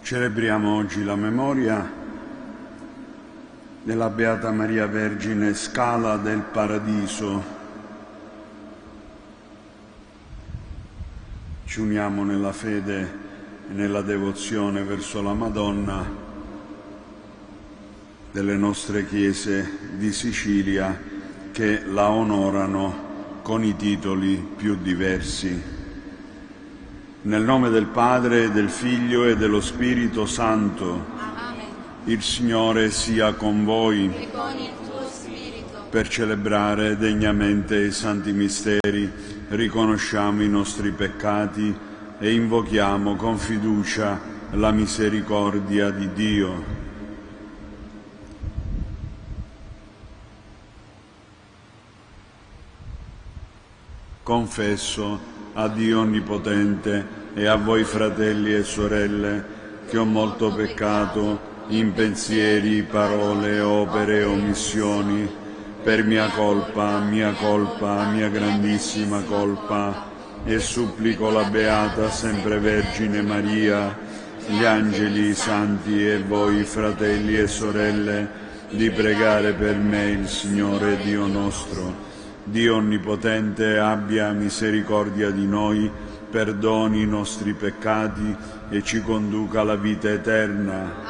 Celebriamo oggi la memoria della Beata Maria Vergine Scala del Paradiso. Ci uniamo nella fede e nella devozione verso la Madonna delle nostre chiese di Sicilia che la onorano con i titoli più diversi. Nel nome del Padre, del Figlio e dello Spirito Santo. Amen. Il Signore sia con voi. E con il tuo spirito. Per celebrare degnamente i santi misteri, riconosciamo i nostri peccati e invochiamo con fiducia la misericordia di Dio. Confesso a Dio Onnipotente e a voi fratelli e sorelle che ho molto peccato in pensieri, parole, opere e omissioni, per mia colpa, mia grandissima colpa, e supplico la Beata Sempre Vergine Maria, gli angeli, i santi e voi fratelli e sorelle di pregare per me il Signore Dio nostro. Dio Onnipotente abbia misericordia di noi, perdoni i nostri peccati e ci conduca alla vita eterna.